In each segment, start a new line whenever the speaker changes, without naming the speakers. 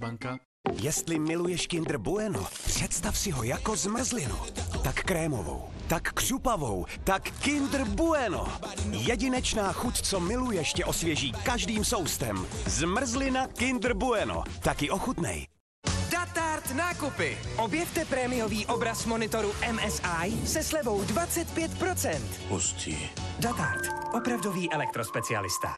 banka.
Jestli miluješ Kinder Bueno, představ si ho jako zmrzlinu. Tak krémovou, tak křupavou, tak Kinder Bueno. Jedinečná chuť, co miluješ, tě osvěží každým soustem. Zmrzlina Kinder Bueno. Taky ochutnej.
Datart nákupy. Objevte prémiový obraz monitoru MSI se slevou 25%.
Hustý.
Datart. Opravdový elektrospecialista.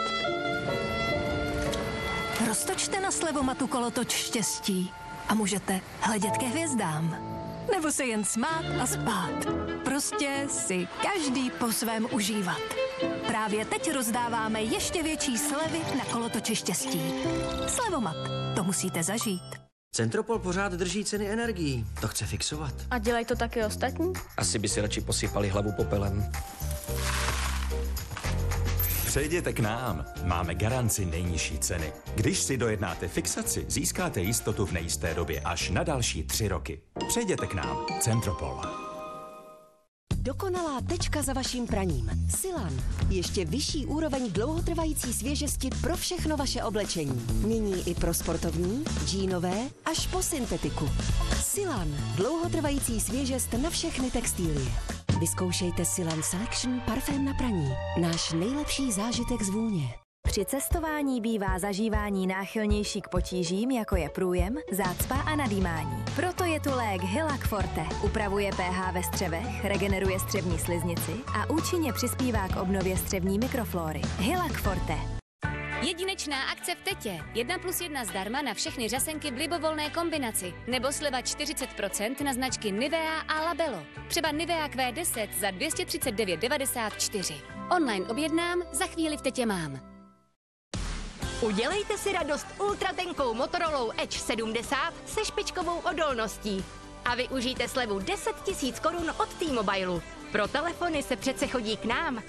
Roztočte na slevomatu kolotoč štěstí a můžete hledět ke hvězdám. Nebo se jen smát a spát. Prostě si každý po svém užívat. Právě teď rozdáváme ještě větší slevy na kolotoči štěstí. Slevomat. To musíte zažít.
Centropol pořád drží ceny energií. To chce fixovat.
A dělají to taky ostatní?
Asi by si radši posypali hlavu popelem.
Přejděte k nám. Máme garanci nejnižší ceny. Když si dojednáte fixaci, získáte jistotu v nejisté době až na další 3 roky. Přejděte k nám. Centropol.
Dokonalá tečka za vaším praním. Silan. Ještě vyšší úroveň dlouhotrvající svěžesti pro všechno vaše oblečení. Nyní i pro sportovní, džínové až po syntetiku. Silan. Dlouhotrvající svěžest na všechny textilie. Vyzkoušejte Silan Selection parfém na praní. Náš nejlepší zážitek z vůně.
Při cestování bývá zažívání náchylnější k potížím, jako je průjem, zácpa a nadýmání. Proto je tu lék Hylac Forte. Upravuje pH ve střevech, regeneruje střevní sliznici a účinně přispívá k obnově střevní mikroflóry. Hylac Forte.
Jedinečná akce v Tetě. 1+1 zdarma na všechny řasenky v libovolné kombinaci. Nebo sleva 40% na značky Nivea a Labello. Třeba Nivea Q10 za 239,94. Online objednám, za chvíli v Tetě mám.
Udělejte si radost ultratenkou Motorolou Edge 70 se špičkovou odolností. A využijte slevu 10 000 korun od T-Mobilu. Pro telefony se přece chodí k nám.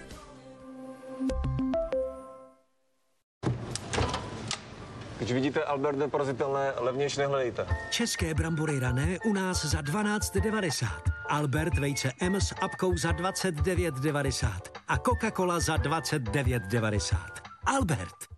Když vidíte Albert neporazitelné, levnější nehledejte.
České brambory rané u nás za 12,90. Albert vejce M s apkou za 29,90. A Coca-Cola za 29,90. Albert.